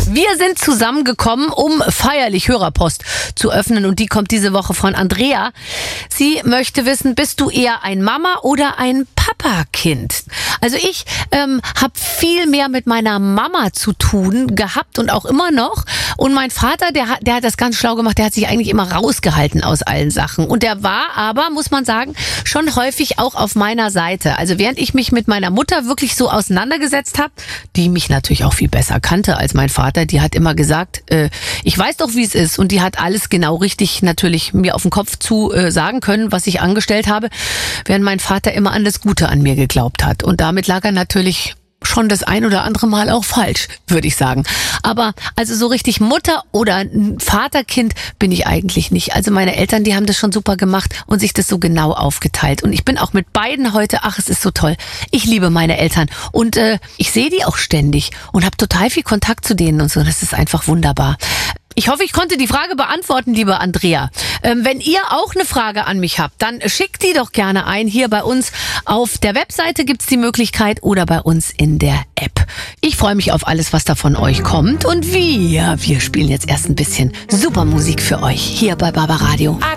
Wir sind zusammengekommen, um feierlich Hörerpost zu öffnen und die kommt diese Woche von Andrea. Sie möchte wissen, bist du eher ein Mama- oder ein Papa-Kind? Also ich habe viel mehr mit meiner Mama zu tun gehabt und auch immer noch. Und mein Vater, der hat das ganz schlau gemacht, der hat sich eigentlich immer rausgehalten aus allen Sachen. Und der war aber, muss man sagen, schon häufig auch auf meiner Seite. Also während ich mich mit meiner Mutter wirklich so auseinandergesetzt habe, die mich natürlich auch viel besser kannte als mein Vater, die hat immer gesagt, ich weiß doch, wie es ist. Und die hat alles genau richtig natürlich mir auf den Kopf zu sagen können, was ich angestellt habe, während mein Vater immer an das Gute an mir geglaubt hat. Und damit lag er natürlich schon das ein oder andere Mal auch falsch, würde ich sagen. Aber also so richtig Mutter- oder Vaterkind bin ich eigentlich nicht. Also meine Eltern, die haben das schon super gemacht und sich das so genau aufgeteilt. Und ich bin auch mit beiden heute, es ist so toll. Ich liebe meine Eltern und ich sehe die auch ständig und habe total viel Kontakt zu denen und so. Das ist einfach wunderbar. Ich hoffe, ich konnte die Frage beantworten, liebe Andrea. Wenn ihr auch eine Frage an mich habt, dann schickt die doch gerne ein. Hier bei uns auf der Webseite gibt's die Möglichkeit oder bei uns in der App. Ich freue mich auf alles, was da von euch kommt. Und wir spielen jetzt erst ein bisschen super Musik für euch hier bei Barbaradio.